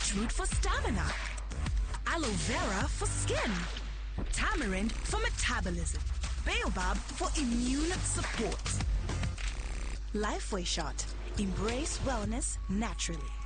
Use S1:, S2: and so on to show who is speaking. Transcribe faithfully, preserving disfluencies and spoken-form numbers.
S1: beetroot for stamina, aloe vera for skin, tamarind for metabolism, baobab for immune support. Lifeway Shot. Embrace wellness naturally.